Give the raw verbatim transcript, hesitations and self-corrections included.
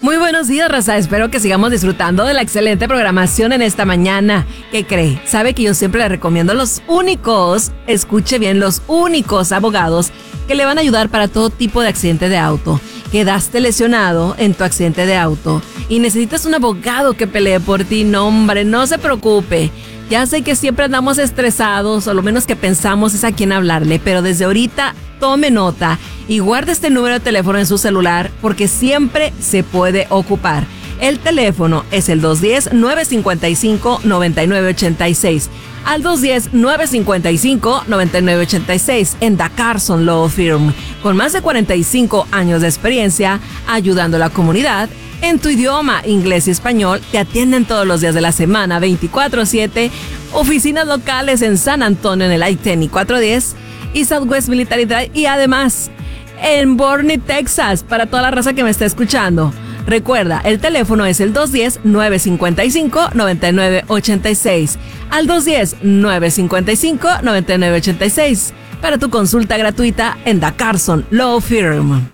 Muy buenos días, raza. Espero que sigamos disfrutando de la excelente programación en esta mañana. ¿Qué cree? Sabe que yo siempre le recomiendo los únicos, escuche bien, los únicos abogados que le van a ayudar para todo tipo de accidente de auto. Quedaste lesionado en tu accidente de auto y necesitas un abogado que pelee por ti. No, hombre, no se preocupe. Ya sé que siempre andamos estresados, o lo menos que pensamos es a quién hablarle, pero desde ahorita tome nota y guarde este número de teléfono en su celular porque siempre se puede ocupar. El teléfono es el dos uno cero, nueve cinco cinco, nueve nueve ocho seis. Al dos uno cero, nueve cinco cinco, nueve nueve ocho seis en The Carson Law Firm, con más de cuarenta y cinco años de experiencia ayudando a la comunidad en tu idioma, inglés y español. Te atienden todos los días de la semana, veinticuatro siete. Oficinas locales en San Antonio en el I diez y cuatrocientos diez y Southwest Military Drive, y además en Boerne, Texas, para toda la raza que me está escuchando. Recuerda, el teléfono es el dos uno cero, nueve cinco cinco, nueve nueve ocho seis. Al dos uno cero, nueve cinco cinco, nueve nueve ocho seis para tu consulta gratuita en The Carson Law Firm.